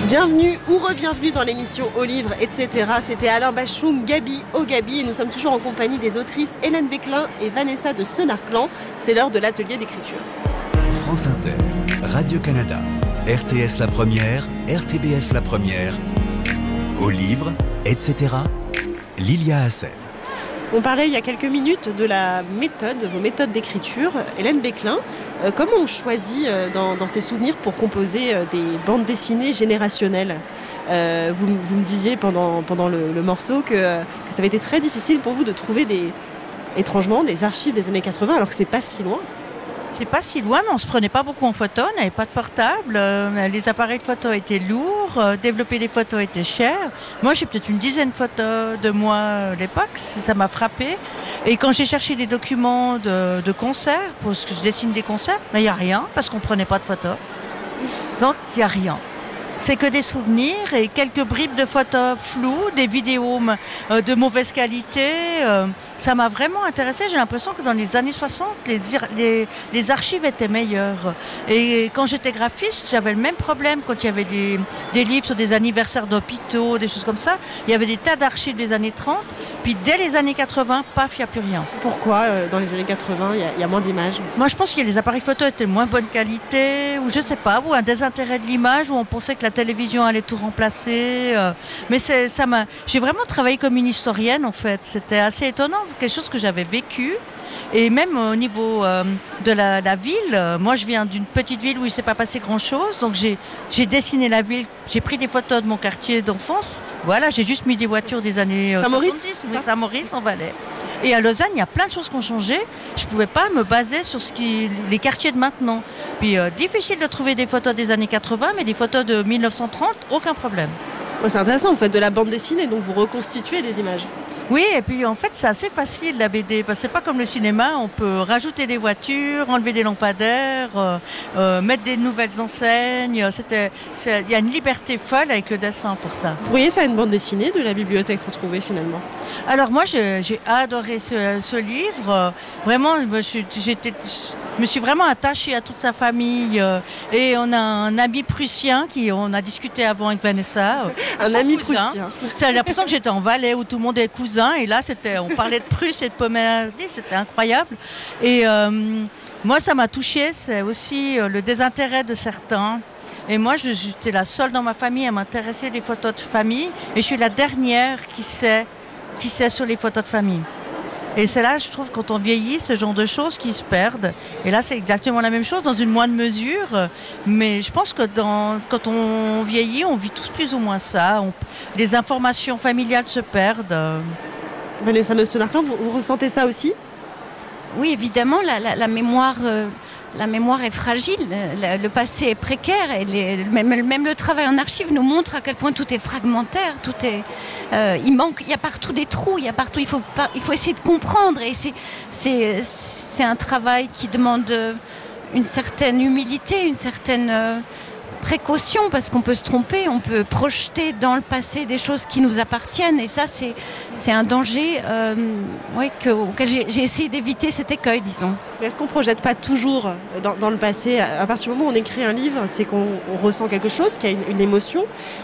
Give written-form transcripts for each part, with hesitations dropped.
Bienvenue ou re-bienvenue dans l'émission Au livre, etc. C'était Alain Bachung, Gabi au Gabi, et nous sommes toujours en compagnie des autrices Hélène Beclin et Vanessa de Senarclan. C'est l'heure de l'atelier d'écriture. France Inter, Radio-Canada, RTS La Première, RTBF La Première, Au livre, etc. Lilia Hassen. On parlait il y a quelques minutes de la méthode, vos méthodes d'écriture. Hélène Beclin, comment on choisit dans ses souvenirs pour composer des bandes dessinées générationnelles ? Vous me disiez pendant le morceau que ça avait été très difficile pour vous de trouver étrangement des archives des années 80 alors que c'est pas si loin. C'est pas si loin, mais on se prenait pas beaucoup en photo, on n'avait pas de portable, les appareils de photo étaient lourds, développer des photos était cher. Moi, j'ai peut-être une dizaine de photos de moi à l'époque, ça m'a frappé. Et quand j'ai cherché des documents de concerts, parce que je dessine des concerts, il n'y a rien, parce qu'on prenait pas de photos. Donc, il n'y a rien. C'est que des souvenirs et quelques bribes de photos floues, des vidéos de mauvaise qualité. Ça m'a vraiment intéressée. J'ai l'impression que dans les années 60, les archives étaient meilleures. Et quand j'étais graphiste, j'avais le même problème quand il y avait des livres sur des anniversaires d'hôpitaux, des choses comme ça. Il y avait des tas d'archives des années 30. Puis dès les années 80, paf, il n'y a plus rien. Pourquoi dans les années 80, il y a moins d'images ? Moi, je pense que les appareils photo étaient de moins bonne qualité, ou je sais pas, ou un désintérêt de l'image, où on pensait que la télévision allait tout remplacer. Mais j'ai vraiment travaillé comme une historienne, en fait. C'était assez étonnant, quelque chose que j'avais vécu. Et même au niveau de la ville, moi je viens d'une petite ville où il ne s'est pas passé grand-chose, donc j'ai dessiné la ville, j'ai pris des photos de mon quartier d'enfance. Voilà, j'ai juste mis des voitures des années Saint-Maurice, Saint-Maurice en Valais. Et à Lausanne, il y a plein de choses qui ont changé. Je ne pouvais pas me baser sur les quartiers de maintenant. Puis difficile de trouver des photos des années 80, mais des photos de 1930, aucun problème. Ouais, c'est intéressant, vous faites de la bande dessinée, donc vous reconstituez des images. Oui, et puis en fait c'est assez facile la BD, parce que c'est pas comme le cinéma, on peut rajouter des voitures, enlever des lampadaires, mettre des nouvelles enseignes, il y a une liberté folle avec le dessin pour ça. Vous pourriez faire une bande dessinée de la bibliothèque retrouvée finalement ? Alors moi j'ai adoré ce livre, vraiment je me suis vraiment attachée à toute sa famille et on a un ami prussien on a discuté avant avec Vanessa. Un ami prussien. J'ai l'impression que j'étais en Valais où tout le monde est cousin et là on parlait de Prusse et de Poméranie, c'était incroyable. Et moi ça m'a touchée, c'est aussi le désintérêt de certains. Et moi j'étais la seule dans ma famille à m'intéresser des photos de famille et je suis la dernière qui sait sur les photos de famille. Et c'est là, je trouve, quand on vieillit, ce genre de choses qui se perdent. Et là, c'est exactement la même chose, dans une moindre mesure. Mais je pense que quand on vieillit, on vit tous plus ou moins ça. Les informations familiales se perdent. Vanessa de Senarclan, vous ressentez ça aussi ? Oui, évidemment, la mémoire... La mémoire est fragile, le passé est précaire et même le travail en archives nous montre à quel point tout est fragmentaire, il y a partout des trous, il faut essayer de comprendre et c'est un travail qui demande une certaine humilité, une certaine précaution parce qu'on peut se tromper, on peut projeter dans le passé des choses qui nous appartiennent et ça c'est un danger auquel j'ai essayé d'éviter cet écueil, disons. Mais est-ce qu'on ne projette pas toujours dans le passé ? À partir du moment où on écrit un livre, c'est qu'on ressent quelque chose, qu'il y a une émotion.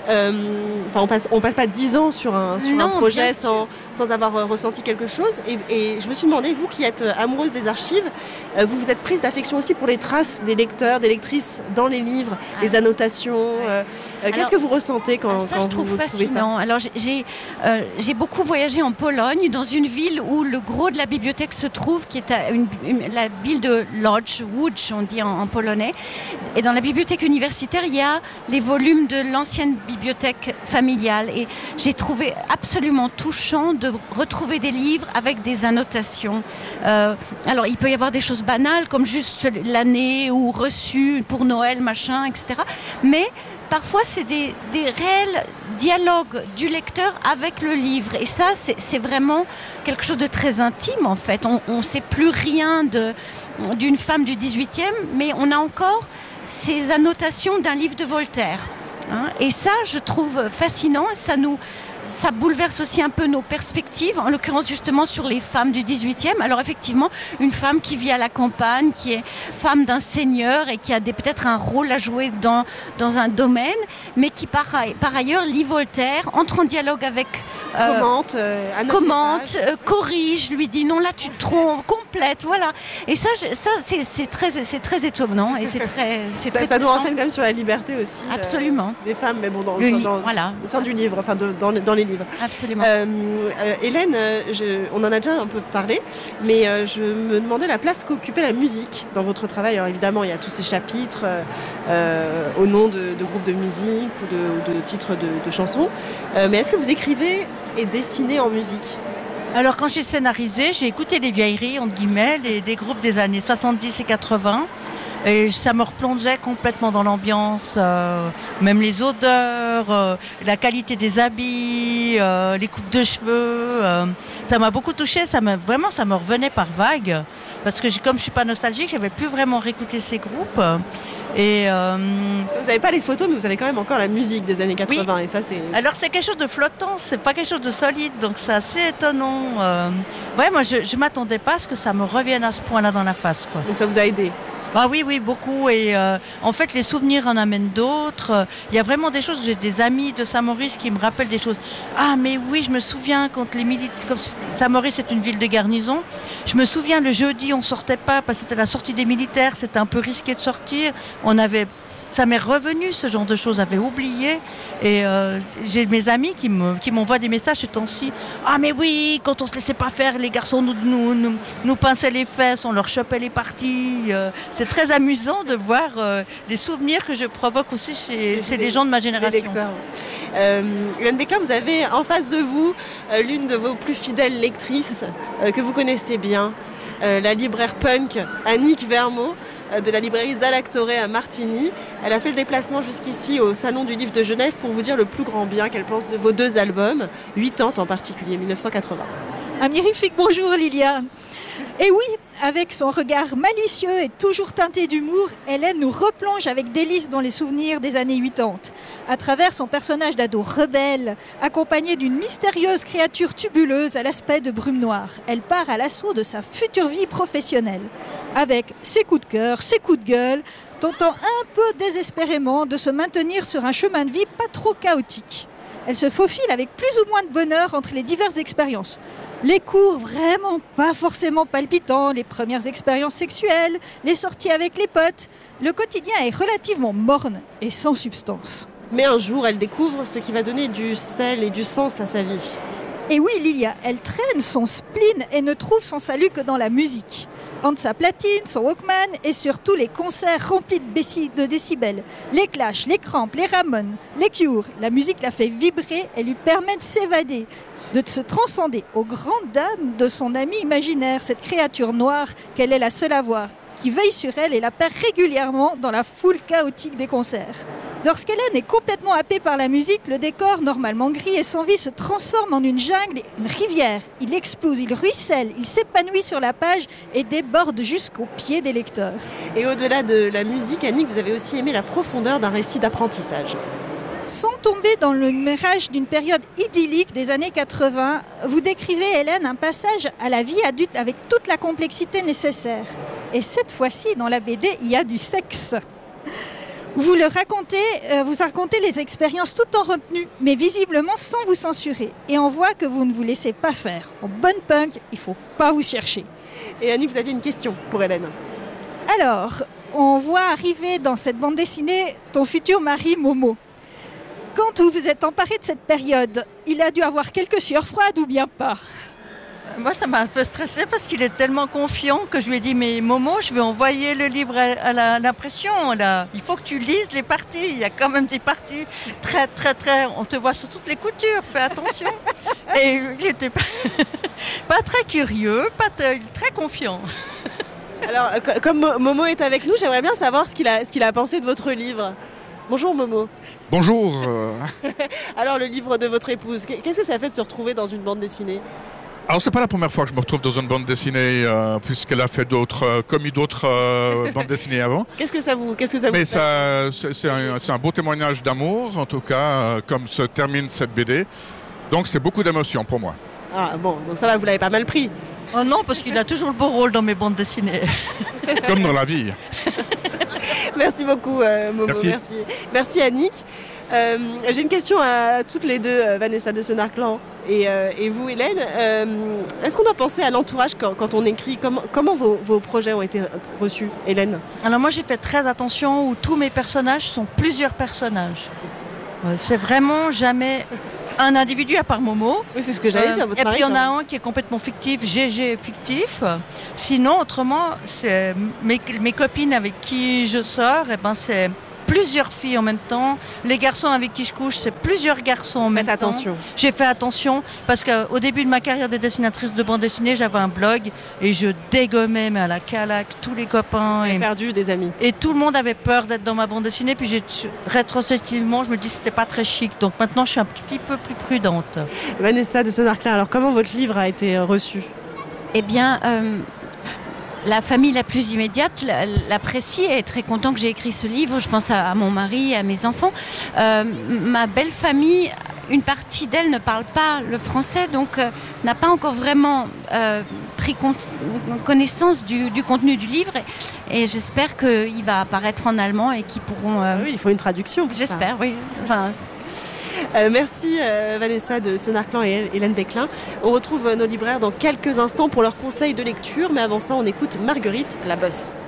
On passe pas 10 ans sur un projet sans avoir ressenti quelque chose. Et je me suis demandé, vous qui êtes amoureuse des archives, vous vous êtes prise d'affection aussi pour les traces des lecteurs, des lectrices dans les livres, les annotations. Qu'est-ce que vous ressentez quand ça, je trouve fascinant. Alors j'ai beaucoup voyagé en Pologne, dans une ville où le gros de la bibliothèque se trouve, qui est la ville de Łódź, on dit en polonais. Et dans la bibliothèque universitaire, il y a les volumes de l'ancienne bibliothèque familiale. Et j'ai trouvé absolument touchant de retrouver des livres avec des annotations. Alors, il peut y avoir des choses banales, comme juste l'année ou reçu pour Noël, machin, etc. Mais parfois, c'est des réels dialogues du lecteur avec le livre. Et ça, c'est vraiment quelque chose de très intime, en fait. On ne sait plus rien d'une femme du 18e, mais on a encore ces annotations d'un livre de Voltaire. Et ça, je trouve fascinant. ça bouleverse aussi un peu nos perspectives, en l'occurrence justement sur les femmes du 18e. Alors effectivement, une femme qui vit à la campagne, qui est femme d'un seigneur et qui a peut-être un rôle à jouer dans un domaine, mais qui par ailleurs lit Voltaire, entre en dialogue avec... commente, corrige, lui dit non là tu te trompes, complète, voilà. Et ça c'est très étonnant et ça nous renseigne quand même sur la liberté aussi. Absolument. Des femmes, mais bon voilà. au sein du livre, enfin dans les livres. Absolument. Hélène, on en a déjà un peu parlé, mais je me demandais la place qu'occupait la musique dans votre travail. Alors évidemment, il y a tous ces chapitres au nom de groupes de musique ou de titres de chansons. Mais est-ce que vous écrivez et dessinez en musique ? Alors quand j'ai scénarisé, j'ai écouté les vieilleries, entre guillemets, des groupes des années 70 et 80. Et ça me replongeait complètement dans l'ambiance, même les odeurs, la qualité des habits, les coupes de cheveux. Ça m'a beaucoup touchée, ça me revenait par vagues. Parce que comme je suis pas nostalgique, j'avais plus vraiment réécouté ces groupes. Et vous n'avez pas les photos, mais vous avez quand même encore la musique des années 80. Oui. Et ça, c'est... Alors c'est quelque chose de flottant, c'est pas quelque chose de solide, donc c'est assez étonnant. Ouais, moi je m'attendais pas à ce que ça me revienne à ce point-là dans la face, quoi. Donc ça vous a aidé ? Ah oui, beaucoup. Et en fait, les souvenirs en amènent d'autres. Il y a vraiment des choses. J'ai des amis de Saint-Maurice qui me rappellent des choses. Ah, mais oui, je me souviens quand Saint-Maurice est une ville de garnison. Je me souviens le jeudi, on sortait pas parce que c'était la sortie des militaires. C'était un peu risqué de sortir. Ça m'est revenu, ce genre de choses, j'avais oublié. Et j'ai mes amis qui m'envoient des messages ces temps-ci. Ah mais oui, quand on se laissait pas faire, les garçons nous pinçaient les fesses, on leur chopait les parties. C'est très amusant de voir les souvenirs que je provoque aussi chez les gens de ma génération. Hélène Béclin, vous avez en face de vous l'une de vos plus fidèles lectrices que vous connaissez bien, la libraire punk Annick Vermont, de la librairie Zalactoré à Martigny. Elle a fait le déplacement jusqu'ici au Salon du Livre de Genève pour vous dire le plus grand bien qu'elle pense de vos 2 albums, 80 en particulier, 1980. Un mirifique bonjour Lilia. Et oui, avec son regard malicieux et toujours teinté d'humour, Hélène nous replonge avec délice dans les souvenirs des années 80. À travers son personnage d'ado rebelle, accompagné d'une mystérieuse créature tubuleuse à l'aspect de brume noire, elle part à l'assaut de sa future vie professionnelle. Avec ses coups de cœur, ses coups de gueule, tentant un peu désespérément de se maintenir sur un chemin de vie pas trop chaotique. Elle se faufile avec plus ou moins de bonheur entre les diverses expériences. Les cours vraiment pas forcément palpitants, les premières expériences sexuelles, les sorties avec les potes. Le quotidien est relativement morne et sans substance. Mais un jour, elle découvre ce qui va donner du sel et du sens à sa vie. Et oui, Lilia, elle traîne son spleen et ne trouve son salut que dans la musique. Entre sa platine, son Walkman et surtout les concerts remplis de décibels. Les Clash, les Cramps, les Ramones, les Cure. La musique la fait vibrer et lui permet de s'évader, de se transcender aux grandes dames de son ami imaginaire, cette créature noire qu'elle est la seule à voir, qui veille sur elle et la perd régulièrement dans la foule chaotique des concerts. Lorsqu'Hélène est complètement happée par la musique, le décor, normalement gris et sans vie, se transforme en une jungle et une rivière. Il explose, il ruisselle, il s'épanouit sur la page et déborde jusqu'aux pieds des lecteurs. Et au-delà de la musique, Annick, vous avez aussi aimé la profondeur d'un récit d'apprentissage. Sans tomber dans le mirage d'une période idyllique des années 80, vous décrivez, Hélène, un passage à la vie adulte avec toute la complexité nécessaire. Et cette fois-ci, dans la BD, il y a du sexe. Vous racontez les expériences tout en retenue, mais visiblement sans vous censurer. Et on voit que vous ne vous laissez pas faire. En bonne punk, il ne faut pas vous chercher. Et Annie, vous aviez une question pour Hélène. Alors, on voit arriver dans cette bande dessinée ton futur mari Momo. Quand vous vous êtes emparé de cette période, il a dû avoir quelques sueurs froides ou bien pas? Moi, ça m'a un peu stressée parce qu'il est tellement confiant que je lui ai dit « Mais Momo, je vais envoyer le livre à l'impression. Là. Il faut que tu lises les parties. Il y a quand même des parties très, très, très... On te voit sur toutes les coutures, fais attention. » Et il n'était pas très curieux, très confiant. Alors, comme Momo est avec nous, j'aimerais bien savoir ce qu'il a pensé de votre livre. Bonjour Momo. Bonjour. Alors, le livre de votre épouse, qu'est-ce que ça fait de se retrouver dans une bande dessinée ? Alors, c'est pas la première fois que je me retrouve dans une bande dessinée, puisqu'elle a fait commis d'autres bandes dessinées avant. Qu'est-ce que ça vous Mais fait ? c'est un beau témoignage d'amour, en tout cas, comme se termine cette BD. Donc c'est beaucoup d'émotions pour moi. Ah bon, donc ça va, vous l'avez pas mal pris. Oh non, parce qu'il a toujours le beau rôle dans mes bandes dessinées. Comme dans la vie. Merci beaucoup, Momo. Merci Annick. J'ai une question à toutes les deux, Vanessa de Sonarclan et vous, Hélène. Est-ce qu'on doit penser à l'entourage quand on écrit? Comment vos projets ont été reçus, Hélène? Alors moi, j'ai fait très attention où tous mes personnages sont plusieurs personnages. C'est vraiment jamais un individu à part Momo. Oui, c'est ce que j'allais dire. Votre et mari, puis il y en a un qui est complètement fictif, GG est fictif. Sinon, autrement, c'est mes copines avec qui je sors, et ben c'est plusieurs filles en même temps. Les garçons avec qui je couche, c'est plusieurs garçons en même temps. attention. J'ai fait attention parce qu'au début de ma carrière de dessinatrice de bande dessinée, j'avais un blog et je dégommais mais à la calaque tous les copains. J'ai perdu des amis. Et tout le monde avait peur d'être dans ma bande dessinée. Puis rétrospectivement, je me dis que c'était pas très chic. Donc maintenant, je suis un petit peu plus prudente. Vanessa de Sonarclan, alors comment votre livre a été reçu? Eh bien, la famille la plus immédiate l'apprécie et est très content que j'ai écrit ce livre. Je pense à mon mari, à mes enfants. Ma belle famille, une partie d'elle ne parle pas le français, donc n'a pas encore vraiment pris connaissance du contenu du livre. Et j'espère qu'il va apparaître en allemand et qu'ils pourront... Oui, il faut une traduction. J'espère, oui. Enfin, merci Vanessa de Sonarclan et Hélène Beclin. On retrouve nos libraires dans quelques instants pour leurs conseils de lecture, mais avant ça, on écoute Marguerite la Bosse.